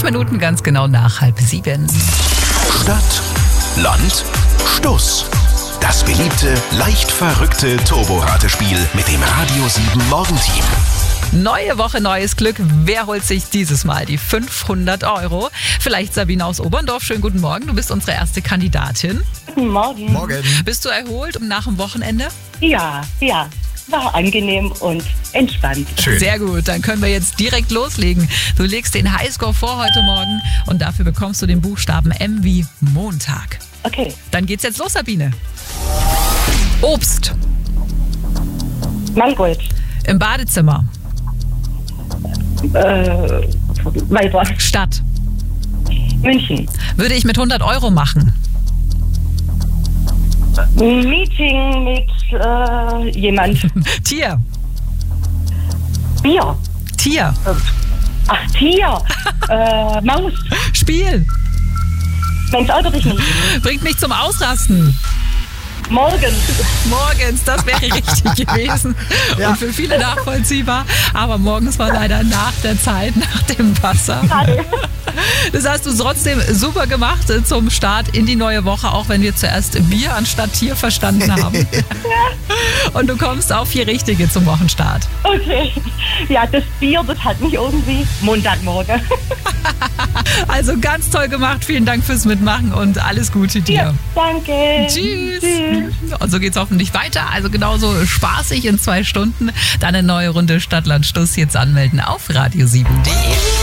Minuten ganz genau nach 6:30. Stadt, Land, Stuss. Das beliebte, leicht verrückte Turbo-Ratespiel mit dem Radio 7 Morgenteam. Neue Woche, neues Glück. Wer holt sich dieses Mal die 500 Euro? Vielleicht Sabine aus Oberndorf. Schönen guten Morgen. Du bist unsere erste Kandidatin. Guten Morgen. Morgen. Bist du erholt nach dem Wochenende? Ja. War angenehm und entspannt. Schön. Sehr gut, dann können wir jetzt direkt loslegen. Du legst den Highscore vor heute Morgen und dafür bekommst du den Buchstaben M wie Montag. Okay. Dann geht's jetzt los, Sabine. Obst. Mangold. Im Badezimmer. Weiter. Stadt. München. Würde ich mit 100 Euro machen. Meeting mit jemand. Tier. Bier. Tier. Ach, Tier. Maus. Spiel. Mensch, ärgere dich nicht. Bringt mich zum Ausrasten. Morgen. Morgens, das wäre richtig gewesen. Ja. Und für viele nachvollziehbar. Aber morgens war leider nach der Zeit, nach dem Wasser. Schade. Das hast du trotzdem super gemacht zum Start in die neue Woche, auch wenn wir zuerst Bier anstatt Tier verstanden haben. Und du kommst auf 4 Richtige zum Wochenstart. Okay. Ja, das Bier, das hat mich irgendwie Montagmorgen. Also ganz toll gemacht. Vielen Dank fürs Mitmachen und alles Gute dir. Ja, danke. Tschüss. Tschüss. Und so geht's hoffentlich weiter. Also genauso spaßig in 2 Stunden. Dann eine neue Runde Stadt, Land, Stuss. Jetzt anmelden auf radio7.de.